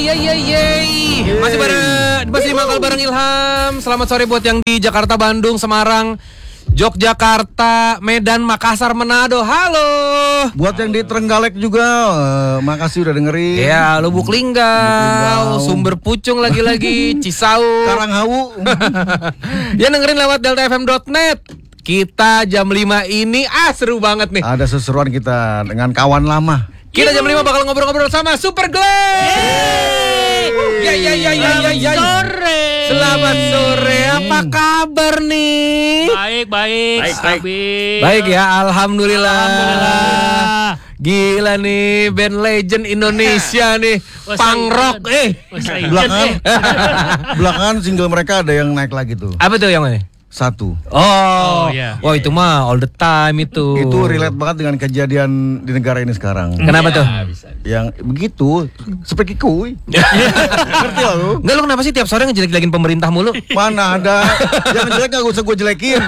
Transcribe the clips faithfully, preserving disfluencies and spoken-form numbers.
iya iya iya. Masih bareng masih mangkal bareng Ilham. Selamat sore buat yang di Jakarta, Bandung, Semarang, Yogyakarta, Medan, Makassar, Manado. Halo. Buat yang di Trenggalek juga, uh, makasih udah dengerin. Ya, Lubuk Linggau, Sumber Pucung lagi-lagi, Cisauk, Karanghawu. Ya dengerin lewat delta f m dot net. Kita jam lima ini ah seru banget nih. Ada seseruan kita dengan kawan lama. Kita jam lima bakal ngobrol-ngobrol sama Super Glad. Ya ya ya ya ya ya. Sore. Selamat sore. Apa kabar nih? Baik, baik. Baik, stabil. Baik ya, alhamdulillah. Alhamdulillah. Gila nih band legend Indonesia nih. Wah, Punk saya- rock eh. Wah, saya ingat, Belakangan, eh. belakangan single mereka ada yang naik lagi tuh. Apa tuh yang mana? Satu. Oh, Oh, iya. wah itu mah all the time itu. Itu relate banget dengan kejadian di negara ini sekarang. Kenapa tuh? Yang begitu seperti kuy. Ngerti lah lu? Enggak, lu kenapa sih tiap sore ngejelek-jelekin pemerintah mulu? Mana ada yang jelek gak usah gue jelekin.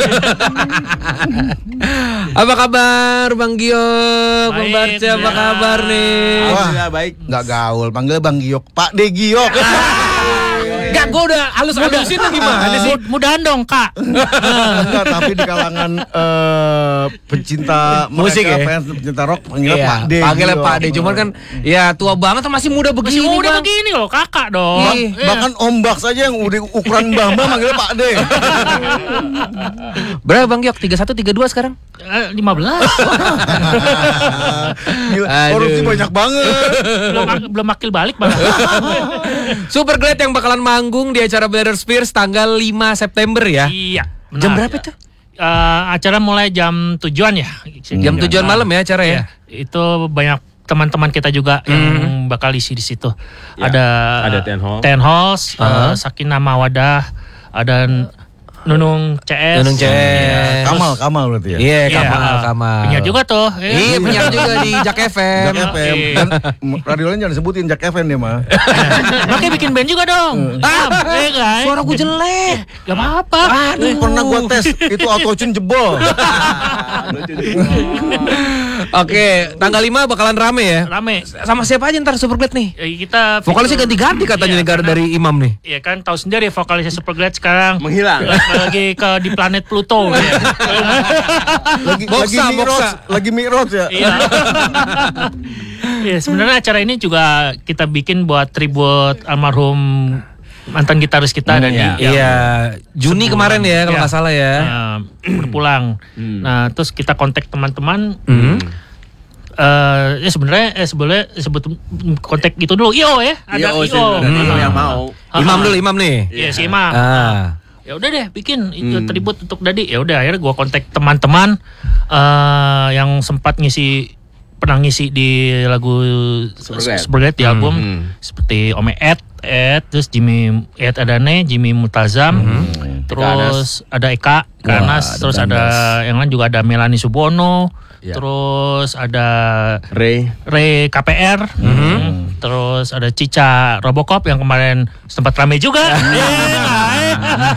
Apa kabar Bang Gio? Bang Baik, Barca apa ya. kabar nih? Alhamdulillah baik. Nggak gaul, panggil Bang Giok, Pak De Giok. Enggak, gua udah halus-halusin gimana sih? Mud- Mudahan dong, Kak. Enggak, tapi di kalangan eh, pecinta Musik mereka, ya? fans pecinta rock panggilnya Iya, Pak De. panggilnya Giok. Pak De. Cuman kan ya tua banget masih muda Masih begini, muda Bang. begini loh, Kakak dong. Ih, Iya. Bahkan Om Bak saja yang udah ukuran Mbah-mbah manggilnya Pak De. Berapa Bang Giok? tiga puluh satu, tiga puluh dua sekarang? Eh, lima belas. Gila, Aduh. korupsi banyak banget. belum belum akil balik, Bang. Super Glad yang bakalan manggung di acara Brother Spears tanggal lima September ya. Iya. benar. Jam berapa tuh? Eh, acara mulai jam tujuan ya. Jam tujuan malam ya acara ya. Iya. Itu banyak teman-teman kita juga yang bakal isi di situ. Ya, ada ada Ten Hall. Ten Halls, Uh-huh. eh, Sakinah Mawadah, ada Nunung C S. Nunung C S. Iya, Kamal, terus- Kamal berarti ya. Iya, Iya, Kamal, Kamal. Penyiar juga tuh. Iya, penyiar juga di Jak F M. Jak F M. Iya. Dan m- radionya jangan disebutin Jak F M dia mah. Makanya bikin band juga dong. Ah, eh, guys. Suara gue jelek. Gak apa-apa. Aduh, pernah gua tes itu autotune jebol. Oke, tanggal lima bakalan rame ya. Rame. Sama siapa aja ntar Super Glad nih? Eh, Kita Vokalisnya ganti-ganti katanya Iya, nih gara- karena- dari Imam nih. Iya kan, tahu sendiri vokalisnya Superglad sekarang Menghilang. lagi ke di planet Pluto. Ya. Lagi Boksa, lagi Mi'raj, boksa. lagi Mi'raj ya. Iya. Iya, sebenarnya acara ini juga kita bikin buat tribute almarhum mantan gitaris kita dan iya. yang Iya, Juni kemarin ya kalau Iya. nggak salah ya. eh, berpulang. Hmm. Nah, terus kita kontak teman-teman. Hmm. Eh, ya sebenarnya eh sebenarnya sebut kontak itu dulu. I O ya, ada Iya, oh, I O. ada I O yang mau. Imam dulu, Imam nih. Iya, si Imam. Ah. Ya udah deh bikin itu Hmm. tribute untuk Dadi. Ya udah akhirnya gua kontak teman-teman eh yang sempat ngisi pernah ngisi di lagu Superglad. Superglad di album Hmm. seperti Ome Ed, Ed, terus Jimmy Ed Adane, Jimmy Multazam, terus ada Eka Kanas, ada terus ada Dandas. yang lain juga ada Melanie Subono, Ya. terus ada Ray. Ray K P R, hmm, terus ada Cica Robocop yang kemarin sempat rame juga. Eh,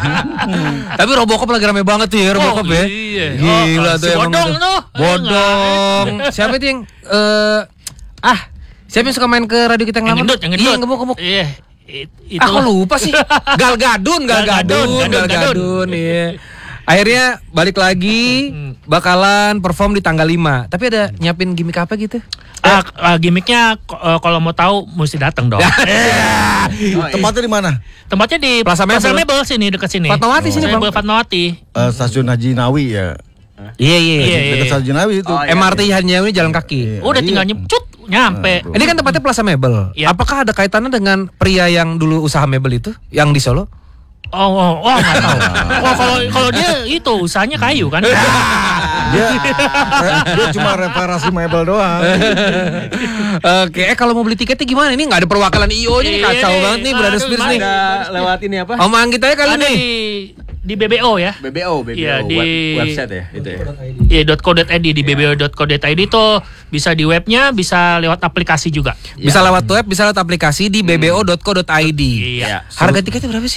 Tapi Robocop lagi rame banget tuh ya Robocop ya. iya. Gila Oh, tuh si emang Bodong tuh. tuh. Bodong. Siapa itu yang eh ah, siapa yang suka main ke radio kita yang Yang lama? gendut, yang Iya, gendut. gemuk-gemuk. Iya. it- Ah, Itu kok lupa sih? Gal Gadun, Gal Gal Gadun, Gadun, Gal Gadun, Gadun, iya. Akhirnya balik lagi bakalan perform di tanggal lima. Tapi ada nyiapin gimmick apa gitu? Ah, ah, gimmicknya k- eh, kalau mau tahu mesti datang dong. Tempatnya di mana? Tempatnya di Plaza Mebel. Mebel sini dekat sini. Fatmawati sini, Saya Bang. Bang. Fatmawati. Eh, Stasiun Haji Nawi ya. Iya, iya. Iya, Dekat Stasiun Nawi itu. Oh, iya. M R T hanya ini jalan kaki. Udah Iya. tinggal nyemcut nyampe. Ini kan tempatnya Plaza Mebel. Iya. Apakah ada kaitannya dengan pria yang dulu usaha mebel itu yang di Solo? Oh, oh, oh nggak tahu. Wah, kalau kalau dia itu usahanya kayu kan. Dia, re- dia cuma reparasi mebel doang. Oke, eh kalau mau beli tiketnya gimana? Ini nggak ada perwakilan I O-nya nih, Iya kacau nih. banget nih Brother Aduh, Spears gimana? nih. Ada lewat ini apa? Om Anggit aja kali Ada nih. di di B B O ya. B B O, B B O Iya, di- web, website ya, itu ya. Iya .co.id di b b o dot co dot i d itu bisa di webnya, bisa lewat aplikasi juga. Bisa lewat web, bisa lewat aplikasi di b b o dot co dot i d. Iya. Harga tiketnya berapa sih?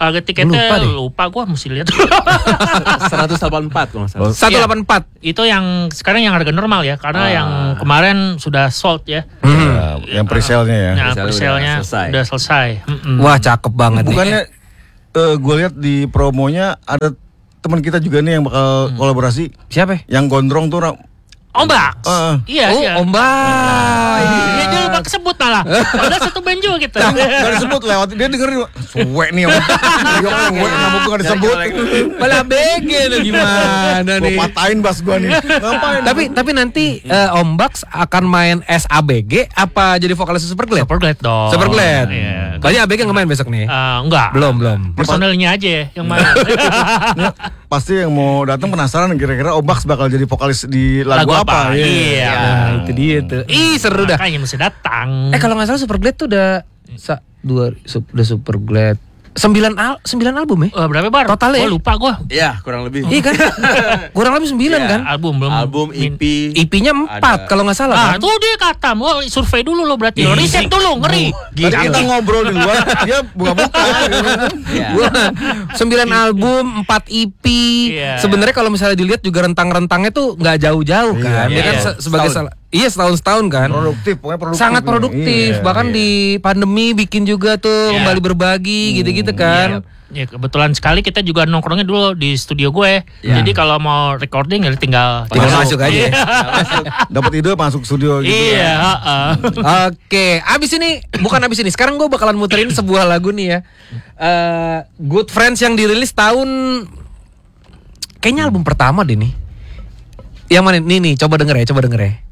Harga tiketnya Lupa lupa, deh. gua mesti lihat. seratus delapan puluh empat kalau nggak salah. seratus delapan puluh empat. Itu yang sekarang yang harga normal ya, karena Ah. yang kemarin sudah sold ya. Ya, yang pre-sale-nya ya. Nah, Presale presale-nya udah selesai. udah selesai. Mm-mm. Wah, cakep banget nih. Bukannya gue lihat di promonya ada teman kita juga nih yang bakal kolaborasi. Siapa? Yang gondrong tuh ra- Ombak. Ah. Iya, Oh, iya. Ombak. Dia juga lupa kesebut malah. Padahal satu band juga kita. Gak disebut lewat dia dengerin suwe nih om. Yok suwe kenapa gue gak disebut. Malah B G lu gimana Gue nih? patahin bass gue nih. Ngapain? Tapi tapi nanti eh, Om Bax akan main S A B G apa jadi vokalis Superglad? Superglad dong. Superglad. Iya. Kayaknya A B G nggak main besok nih. Eh, enggak. Belum belum. Personelnya aja yang main. Ya, pasti yang mau datang penasaran kira-kira Obax bakal jadi vokalis di lagu, Lagu apa? apa? Iya. Nah, itu dia tuh. Ih, seru dah. Makanya mesti datang. Eh kalau nggak salah Superglad tuh udah sa, dua sup, udah Superglad sembilan al sembilan album ya? Eh, berapa bar? Totalnya Gua ya? lupa gua. Iya, kurang lebih. Iya kan? Kurang lebih sembilan Iya. kan? Album belum. Album, E P. E P-nya empat ada- kalau nggak salah Ah, kan? tuh dia kata, mau survei dulu lo berarti. Lo riset dulu, ngeri. Tadi kita ngobrol di luar, dia buka-buka. Iya. Gua sembilan album, empat E P. Iya. Sebenarnya kalau misalnya dilihat juga rentang-rentangnya tuh nggak jauh-jauh kan. Iya, Dia kan iya. se- sebagai Setahun. salah Iya setahun-setahun kan. Produktif, pokoknya produktif. Sangat nih. produktif. Iya, Bahkan iya. di pandemi bikin juga tuh Iya. kembali berbagi gitu-gitu kan. Ya kebetulan sekali kita juga nongkrongnya dulu di studio gue. Iya. Jadi kalau mau recording ya tinggal Tinggal masuk aja. Iya. Dapat ide masuk studio gitu. Iya, heeh. Oke, abis ini bukan abis ini. Sekarang gue bakalan muterin sebuah lagu nih ya. Eh, Good Friends yang dirilis tahun kayaknya album pertama deh nih. Yang mana nih nih? Coba denger ya, coba denger ya.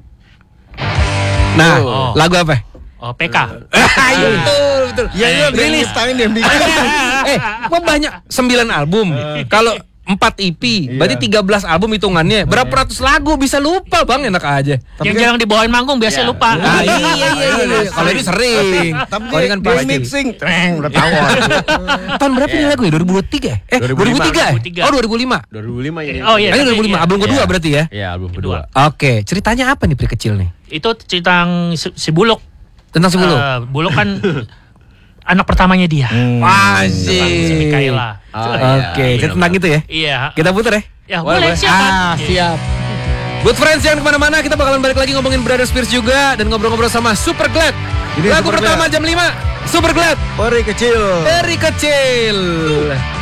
Nah, Oh. lagu apa? Oh, P K. Iya betul, betul. Iya, iya, dia rilis. nyiptain dia yang bikin. eh, kok banyak sembilan album. Kalau empat E P, berarti tiga belas album hitungannya. Berapa ratus lagu bisa lupa, Bang? Enak aja. Yang jarang dibawain manggung biasa Iya. lupa. Ah, iya iya iya. iya. Kalau ini sering. Tapi Kalau ini dia, kan dia pasti. mixing, Treng, udah tahu. Tahun berapa nih lagu ya? dua ribu dua puluh tiga ya? Eh, dua ribu tiga ya? dua ribu tiga. Oh, dua ribu lima. dua ribu lima ini. Oh, iya. Ini dua ribu lima, Iya. album kedua Iya. berarti ya? Iya, album Kedua. kedua. Oke, ceritanya apa nih Pri Kecil nih? Itu cerita si, si Buluk. Tentang si Buluk? Eh, Buluk kan anak pertamanya dia. Si Masih. Mikaela. Oh, Oke, iya. cerita tentang itu ya? Iya. Kita putar ya? Ya, boleh, boleh. siapa? Ah, siap. Good Friends yang kemana-mana, kita bakalan balik lagi ngomongin Brother Spears juga dan ngobrol-ngobrol sama Superglad. Ini Lagu Superglad. pertama jam lima, Superglad. Peri kecil. Dari kecil.